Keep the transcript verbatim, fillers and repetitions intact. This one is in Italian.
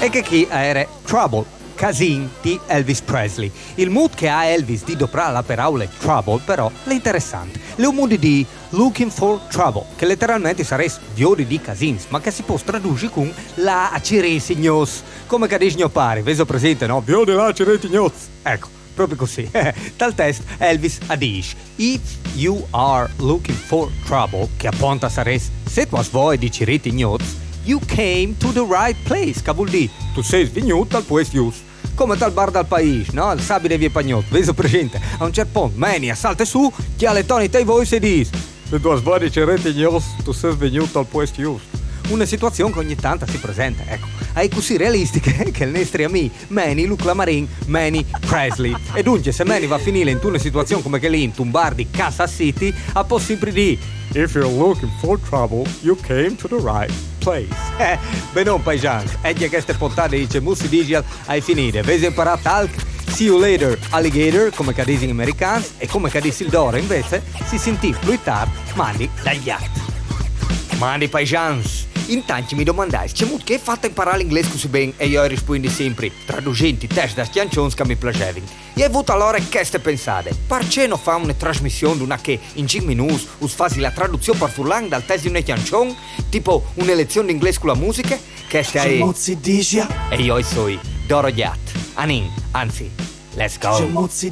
E che chi era Trouble, Casin di Elvis Presley. Il mood che ha Elvis di doprare la parola trouble però è interessante. Le un mood di looking for trouble, che letteralmente sarebbe viodi di casins, ma che si può tradurre con la acciresignos, come che dice mio pare, veso presente, no? Viodi la acciresignos. Ecco, proprio così. Dal test Elvis dice: if you are looking for trouble, che appunto sarebbe se tu vuoi di acciresignos, you came to the right place, che vuol dire tu sei venuto al posto giusto. Come tal bar dal paese, no? Il sabile vie pagnot, veso presente. A un certo punto, Mania salta su, chi ha le tonite e voi si dice: se tu vuoi di acciresignos, tu sei venuto al posto giusto. Una situazione che ogni tanto si presenta, ecco, è così realistiche che il nostro amico Manny Luke Lamarin, Manny Presley. E dunque, se Manny va a finire in una situazione come che lì, in un bar di Kansas City, ha possibile di if you're looking for trouble, you came to the right place. Eh, beh non, paesani, e che queste puntate dice Mussi Digital hai finito, avete imparato talk? See you later, alligator, come che dicono gli americani, e come che dice il Dora invece, si sentì più tardi, mandi dagli atti. Mandi paesani. Intanto mi domandai, c'è molto che è fatta imparare l'inglese così bene e io rispondi sempre, traducenti test da schiancioni che mi piacevano. E ho avuto allora che ste pensate, perché non fa una trasmissione una che in cinque minuti us fasi la traduzione per furlan dal test di una schiancione, tipo una lezione d'inglese con la musica, che sta è... E io sono Doro Gat, Anin, anzi, let's go.